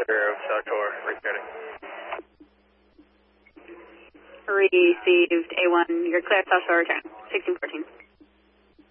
South Shore, reporting. Received A1, you're clear, South Shore, return, 1614.